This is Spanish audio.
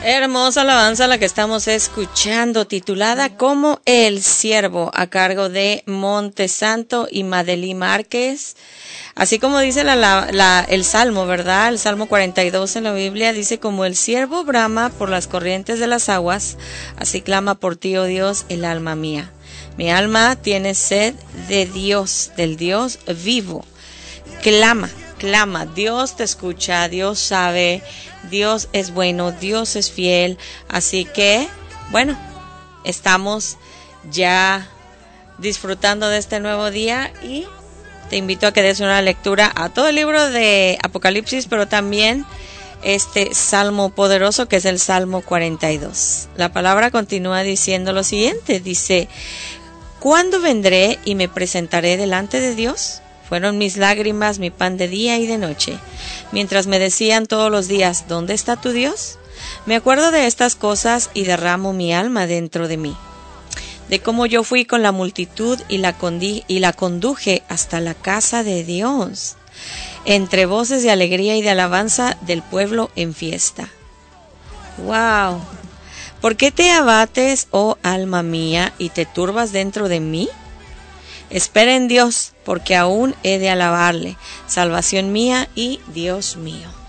Hermosa alabanza la que estamos escuchando, titulada como El Siervo, a cargo de Montesanto y Madely Márquez. Así como dice el Salmo, ¿verdad? El Salmo 42 en la Biblia dice: como el siervo brama por las corrientes de las aguas, así clama por ti, oh Dios, el alma mía. Mi alma tiene sed de Dios, del Dios vivo. Clama, clama. Dios te escucha, Dios sabe, Dios es bueno, Dios es fiel. Así que, bueno, estamos ya disfrutando de este nuevo día y te invito a que des una lectura a todo el libro de Apocalipsis, pero también este salmo poderoso que es el Salmo 42. La palabra continúa diciendo lo siguiente, dice: ¿cuándo vendré y me presentaré delante de Dios? Fueron mis lágrimas mi pan de día y de noche, mientras me decían todos los días: ¿dónde está tu Dios? Me acuerdo de estas cosas y derramo mi alma dentro de mí, de cómo yo fui con la multitud y la conduje hasta la casa de Dios, entre voces de alegría y de alabanza del pueblo en fiesta. ¡Wow! ¿Por qué te abates, oh alma mía, y te turbas dentro de mí? Espera en Dios, porque aún he de alabarle, salvación mía y Dios mío.